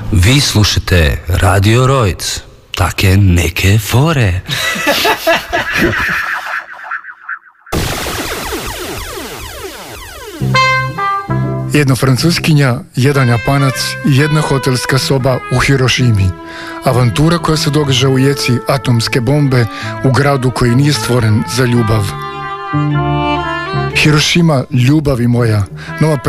Vi slušate Radio Rojc, take neke fore. Jedna francuskinja, jedan Japanac i jedna hotelska soba u Hirošimi. Avantura koja se događa u jeci atomske bombe u gradu koji nije stvoren za ljubav. Hirošima, ljubavi moja, nova